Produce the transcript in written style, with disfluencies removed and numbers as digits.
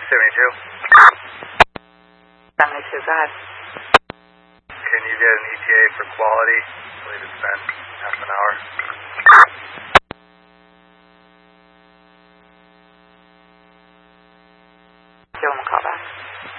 72, go ahead. Can you get an ETA for quality? I believe it's been half an hour. Give him a call back.